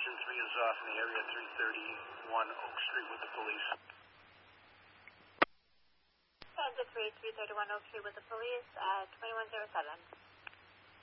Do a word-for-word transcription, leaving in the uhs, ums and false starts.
Division three is off in the area, three thirty-one Oak Street with the police. Transit three, three thirty-one Oak Street with the police at twenty-one oh seven.